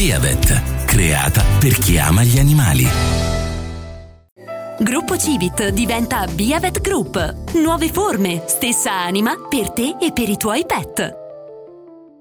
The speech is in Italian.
Beavet, creata per chi ama gli animali. Gruppo Civit diventa Beavet Group. Nuove forme, stessa anima per te e per i tuoi pet.